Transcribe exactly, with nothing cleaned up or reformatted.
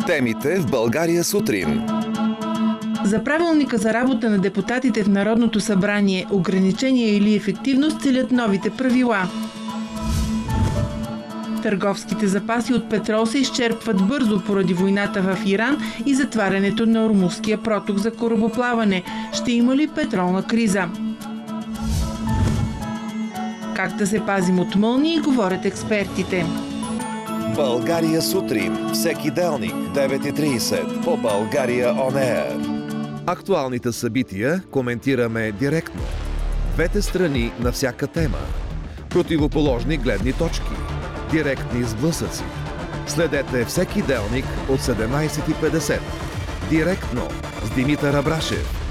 Темите в България сутрин. За правилника за работа на депутатите в Народното събрание ограничение или ефективност целят новите правила. Търговските запаси от петрол се изчерпват бързо поради войната в Иран и затварянето на Ормузския проток за корабоплаване. Ще има ли петролна криза? Как да се пазим от мълнии, говорят експертите. България сутрин. Всеки делник, девет и трийсет по България On Air. Актуалните събития коментираме директно. Двете страни на всяка тема. Противоположни гледни точки. Директни сблъсъци. Следете всеки делник от седемнайсет и петдесет. Директно с Димитър Абрашев.